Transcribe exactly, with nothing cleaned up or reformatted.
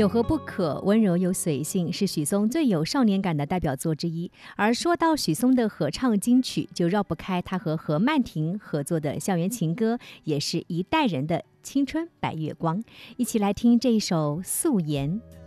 有何不可，温柔又随性，是许嵩最有少年感的代表作之一。而说到许嵩的合唱金曲，就绕不开他和何曼婷合作的校园情歌，也是一代人的青春白月光。一起来听这一首《素颜》。